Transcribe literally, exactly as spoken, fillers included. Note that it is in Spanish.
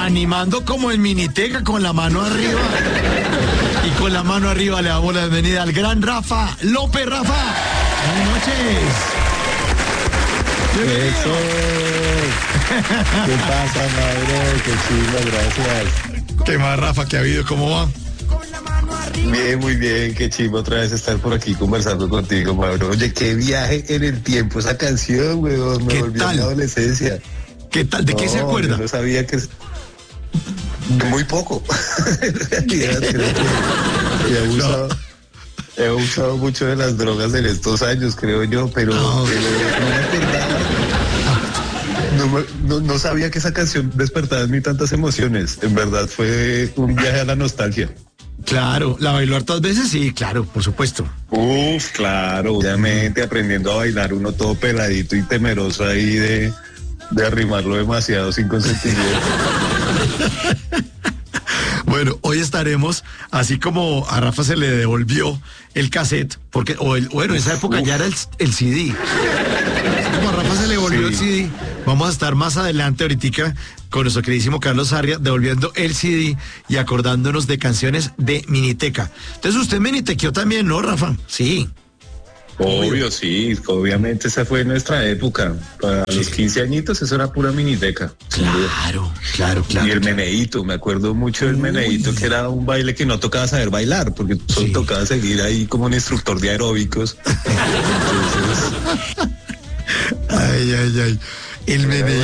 animando como en Miniteca, con la mano arriba. Y con la mano arriba le damos la bienvenida al gran Rafa López. Rafa, buenas noches. Eso. ¿Qué pasa, Mauro? Qué chido, gracias. ¿Qué más, Rafa? ¿Qué ha habido? ¿Cómo va? Bien, muy bien, qué chido otra vez estar por aquí conversando contigo, Mauro. Oye, qué viaje en el tiempo esa canción, weón, me volvió a la adolescencia. ¿Qué tal? ¿De no, qué se acuerda? Yo no sabía que... Muy poco. En realidad, creo que he abusado, no. he abusado mucho de las drogas en estos años, creo yo, pero no, pero no me acordaba. No, no, no sabía que esa canción despertaba en mí tantas emociones. En verdad fue un viaje a la nostalgia. Claro, ¿la bailó hartas veces? Sí, claro, por supuesto. Uf, claro, obviamente aprendiendo a bailar uno todo peladito y temeroso ahí de, de arrimarlo demasiado sin consentimiento. Bueno, hoy estaremos, así como a Rafa se le devolvió el cassette, porque, o el, bueno, en esa época uf. ya era el, el C D. Así como a Rafa se le devolvió sí. el C D, vamos a estar más adelante ahorita con nuestro queridísimo Carlos Sarria devolviendo el C D y acordándonos de canciones de Miniteca. Entonces usted minitequeó también, ¿no, Rafa? Sí. Obvio, sí, obviamente esa fue nuestra época. Para sí. los quince añitos eso era pura Miniteca. Claro, claro, claro. Y el claro. meneíto, me acuerdo mucho del Uy. meneíto, que era un baile que no tocaba saber bailar, porque solo sí. tocaba seguir ahí como un instructor de aeróbicos. Entonces... Ay, ay, ay. El meneíto.